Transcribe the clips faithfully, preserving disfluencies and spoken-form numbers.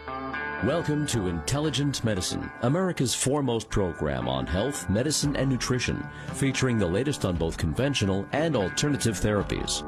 Welcome to Intelligent Medicine, America's foremost program on health, medicine, and nutrition, featuring the latest on both conventional and alternative therapies.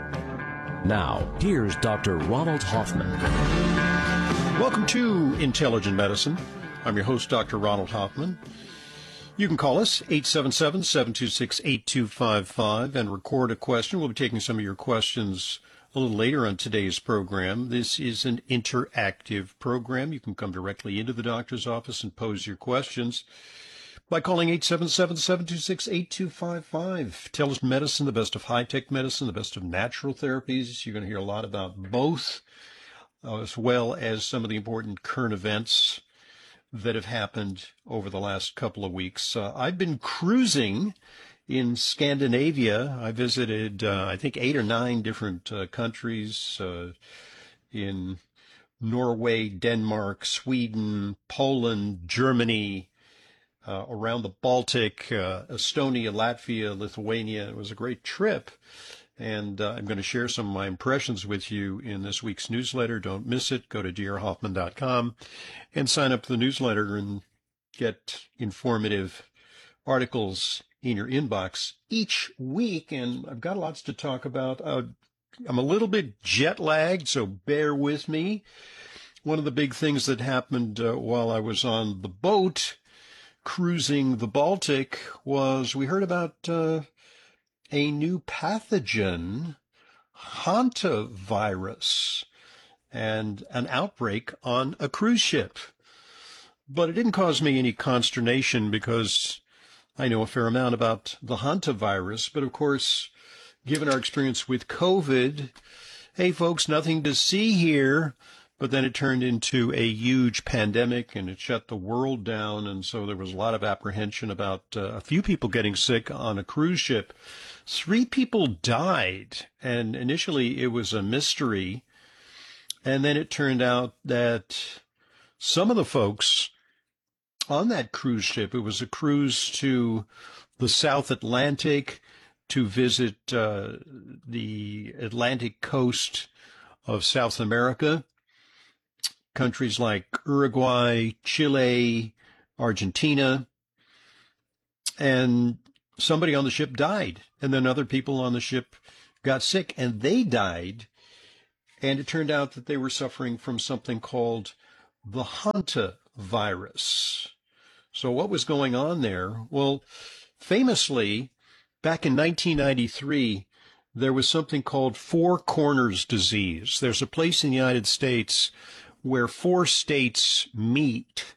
Now, here's Doctor Ronald Hoffman. Welcome to Intelligent Medicine. I'm your host, Doctor Ronald Hoffman. You can call us, eight seven seven, seven two six, eight two five five, and record a question. We'll be taking some of your questions a little later on today's program. This is an interactive program. You can come directly into the doctor's office and pose your questions by calling eight seven seven, seven two six, eight two five five. Intelligent Medicine, the best of high-tech medicine, the best of natural therapies. You're going to hear a lot about both, uh, as well as some of the important current events that have happened over the last couple of weeks. Uh, I've been cruising in Scandinavia. I visited, uh, I think, eight or nine different uh, countries uh, in Norway, Denmark, Sweden, Poland, Germany, uh, around the Baltic, uh, Estonia, Latvia, Lithuania. It was a great trip. And uh, I'm going to share some of my impressions with you in this week's newsletter. Don't miss it. Go to d r hoffman dot com and sign up for the newsletter and get informative articles in your inbox each week. And I've got lots to talk about. Uh, I'm a little bit jet lagged, so bear with me. One of the big things that happened uh, while I was on the boat cruising the Baltic was we heard about uh, a new pathogen, hantavirus, and an outbreak on a cruise ship. But it didn't cause me any consternation because I know a fair amount about the hantavirus. But of course, given our experience with COVID, hey folks, nothing to see here. But then it turned into a huge pandemic and it shut the world down. And so there was a lot of apprehension about uh, a few people getting sick on a cruise ship. Three people died, and initially it was a mystery. And then it turned out that some of the folks on that cruise ship, it was a cruise to the South Atlantic to visit uh, the Atlantic coast of South America. Countries like Uruguay, Chile, Argentina, and somebody on the ship died. And then other people on the ship got sick and they died. And it turned out that they were suffering from something called the hantavirus. So what was going on there? Well, famously, back in nineteen ninety-three, there was something called Four Corners disease. There's a place in the United States where four states meet,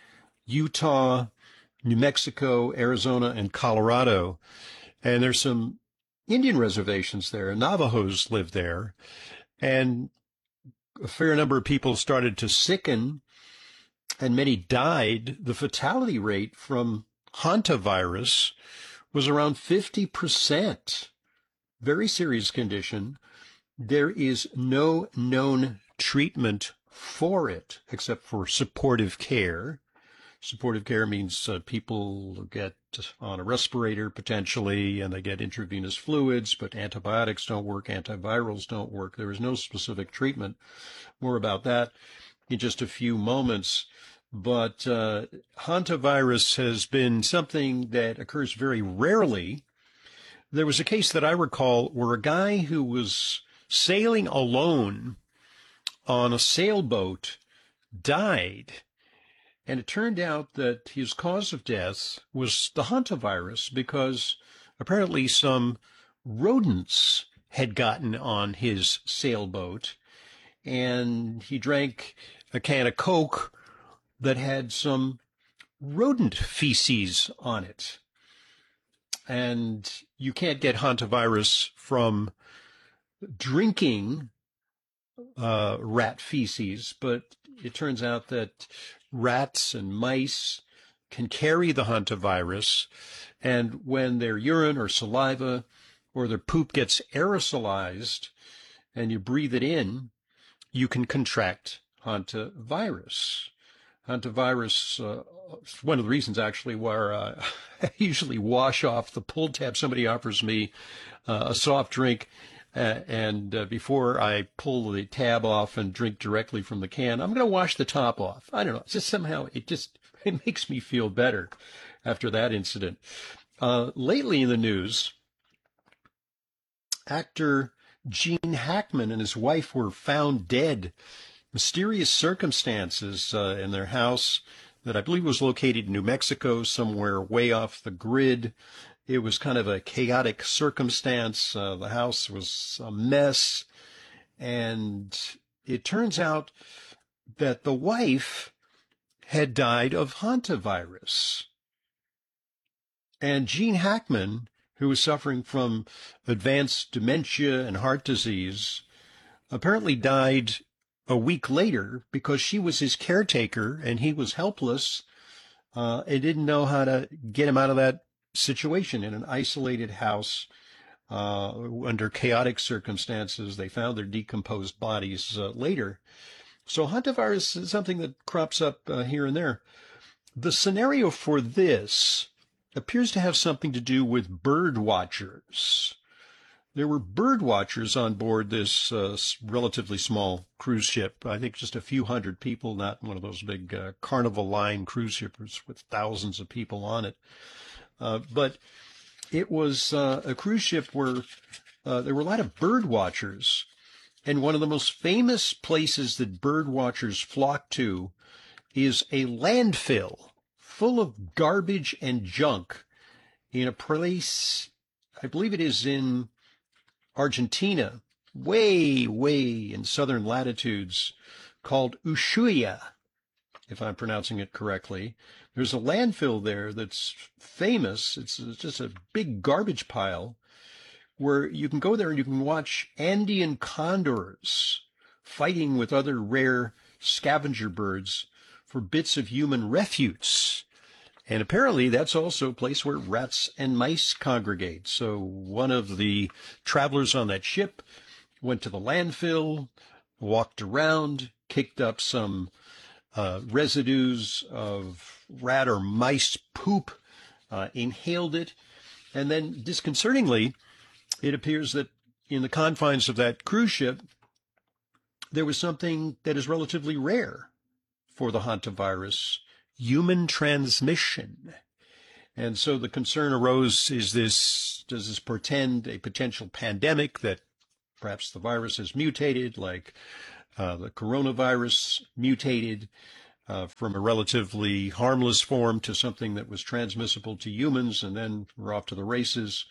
Utah, New Mexico, Arizona, and Colorado. And there's some Indian reservations there. Navajos live there. And a fair number of people started to sicken, and many died. The fatality rate from hantavirus was around fifty percent. Very serious condition. There is no known treatment for it, except for supportive care. Supportive care means uh, people get on a respirator potentially, and they get intravenous fluids, but antibiotics don't work, antivirals don't work. There is no specific treatment. More about that in just a few moments. But uh, hantavirus has been something that occurs very rarely. There was a case that I recall where a guy who was sailing alone on a sailboat died. And it turned out that his cause of death was the hantavirus because apparently some rodents had gotten on his sailboat, and he drank a can of Coke that had some rodent feces on it. And you can't get hantavirus from drinking uh, rat feces, but it turns out that rats and mice can carry the hantavirus, and when their urine or saliva or their poop gets aerosolized and you breathe it in, you can contract hantavirus. Hantavirus, uh, one of the reasons actually where uh, I usually wash off the pull tab. Somebody offers me uh, a soft drink. Uh, and uh, before I pull the tab off and drink directly from the can, I'm going to wash the top off. I don't know. It's just somehow it just it makes me feel better after that incident. Uh, lately in the news, actor Gene Hackman and his wife were found dead. Mysterious circumstances uh, in their house that I believe was located in New Mexico, somewhere way off the grid. It was kind of a chaotic circumstance. Uh, the house was a mess. And it turns out that the wife had died of hantavirus. And Gene Hackman, who was suffering from advanced dementia and heart disease, apparently died a week later because she was his caretaker and he was helpless uh, and didn't know how to get him out of that situation in an isolated house uh, under chaotic circumstances. They found their decomposed bodies uh, later. So hantavirus is something that crops up uh, here and there. The scenario for this appears to have something to do with bird watchers. There were bird watchers on board this uh, relatively small cruise ship. I think just a few hundred people, not one of those big uh, Carnival Line cruise ships with thousands of people on it. Uh, but it was uh, a cruise ship where uh, there were a lot of bird watchers. And one of the most famous places that bird watchers flock to is a landfill full of garbage and junk in a place, I believe it is in Argentina, way, way in southern latitudes, called Ushuaia, if I'm pronouncing it correctly. There's a landfill there that's famous. It's just a big garbage pile where you can go there and you can watch Andean condors fighting with other rare scavenger birds for bits of human refuse. And apparently that's also a place where rats and mice congregate. So one of the travelers on that ship went to the landfill, walked around, kicked up some uh, residues of rat or mice poop, uh, inhaled it, and then disconcertingly, it appears that in the confines of that cruise ship, there was something that is relatively rare for the hantavirus: human transmission. And so the concern arose, is this, does this portend a potential pandemic, that perhaps the virus has mutated, like uh, the coronavirus mutated uh, from a relatively harmless form to something that was transmissible to humans, and then we're off to the races.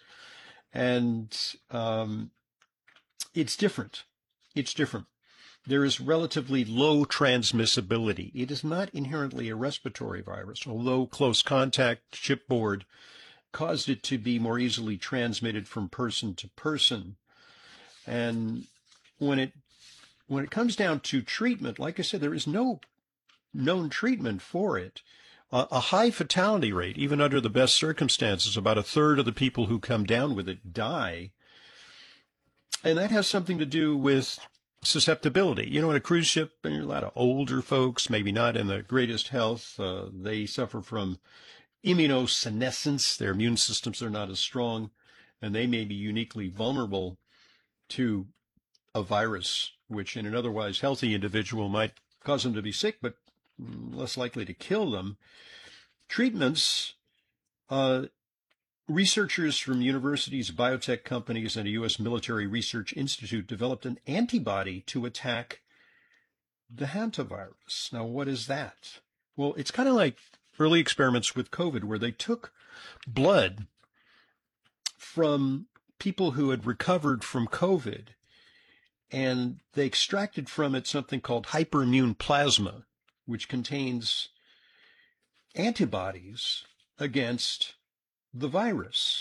And um, it's different. It's different. There is relatively low transmissibility. It is not inherently a respiratory virus, although close contact shipboard caused it to be more easily transmitted from person to person. And when it when it comes down to treatment, like I said, there is no known treatment for it. Uh, a high fatality rate, even under the best circumstances. About a third of the people who come down with it die. And that has something to do with susceptibility. You know, in a cruise ship, there are a lot of older folks, maybe not in the greatest health. Uh, they suffer from immunosenescence. Their immune systems are not as strong, and they may be uniquely vulnerable to a virus, which in an otherwise healthy individual might cause them to be sick, but less likely to kill them. Treatments, uh, researchers from universities, biotech companies, and a U S military research institute developed an antibody to attack the hantavirus. Now, what is that? Well, it's kind of like early experiments with COVID, where they took blood from people who had recovered from COVID, and they extracted from it something called hyperimmune plasma, which contains antibodies against the virus.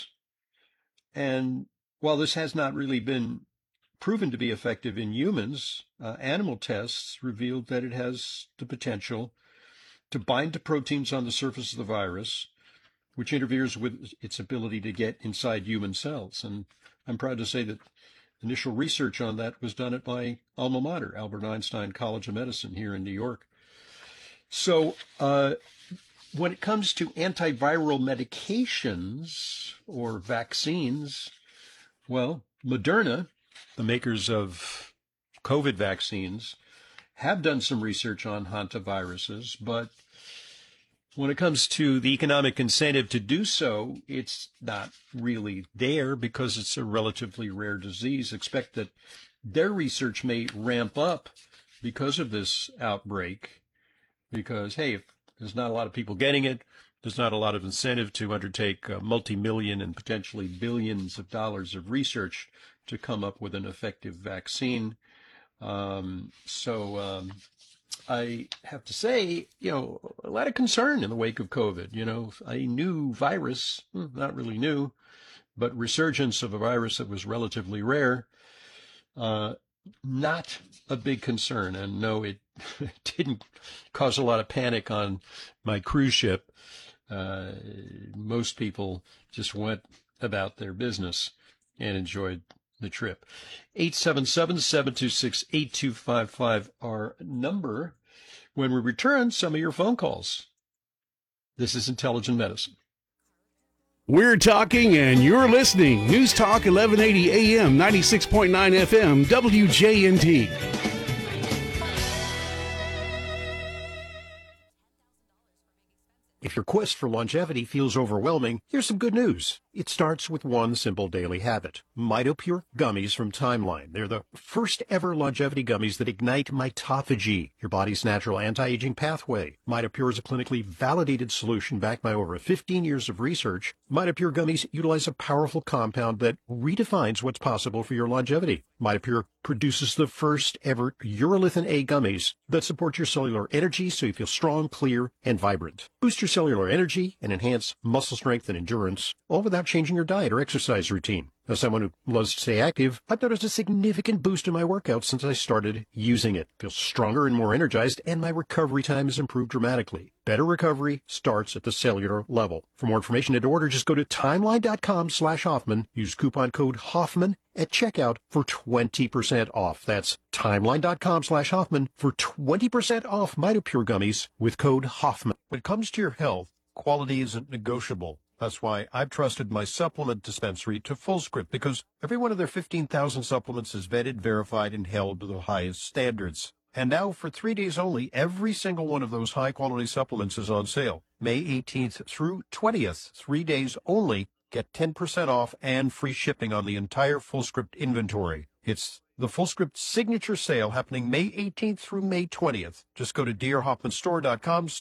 And while this has not really been proven to be effective in humans, uh, animal tests revealed that it has the potential to bind to proteins on the surface of the virus, which interferes with its ability to get inside human cells. And I'm proud to say that initial research on that was done at my alma mater, Albert Einstein College of Medicine here in New York. So uh, when it comes to antiviral medications or vaccines, well, Moderna the makers of COVID vaccines, have done some research on hantaviruses, but when it comes to the economic incentive to do so, it's not really there because it's a relatively rare disease. Expect that their research may ramp up because of this outbreak, because, hey, if there's not a lot of people getting it, there's not a lot of incentive to undertake uh, multi-million and potentially billions of dollars of research to come up with an effective vaccine. Um, so um, I have to say, you know, a lot of concern in the wake of COVID. You know, a new virus, not really new, but resurgence of a virus that was relatively rare, uh, not a big concern. And no, it didn't cause a lot of panic on my cruise ship. Uh, most people just went about their business and enjoyed the trip. eight seven seven, seven two six, eight two five five, our number. When we return, some of your phone calls. This is Intelligent Medicine. We're talking and you're listening. News Talk eleven eighty A M, ninety-six point nine F M, W J N T. If your quest for longevity feels overwhelming, here's some good news. It starts with one simple daily habit. MitoPure gummies from Timeline. They're the first ever longevity gummies that ignite mitophagy, your body's natural anti-aging pathway. MitoPure is a clinically validated solution backed by over fifteen years of research. MitoPure gummies utilize a powerful compound that redefines what's possible for your longevity. MitoPure produces the first ever urolithin A gummies that support your cellular energy so you feel strong, clear, and vibrant. Boost your cellular energy and enhance muscle strength and endurance, all without changing your diet or exercise routine. As someone who loves to stay active, I've noticed a significant boost in my workouts since I started using it. I feel stronger and more energized, and my recovery time has improved dramatically. Better recovery starts at the cellular level. For more information and to order, just go to timeline.com slash Hoffman. Use coupon code Hoffman at checkout for twenty percent off. That's timeline.com slash Hoffman for twenty percent off MitoPure gummies with code Hoffman. When it comes to your health, quality isn't negotiable. That's why I've trusted my supplement dispensary to Fullscript, because every one of their fifteen thousand supplements is vetted, verified, and held to the highest standards. And now, for three days only, every single one of those high-quality supplements is on sale. May eighteenth through twentieth, three days only. Get ten percent off and free shipping on the entire Fullscript inventory. It's the Fullscript signature sale happening May eighteenth through May twentieth. Just go to dear hoffman store dot com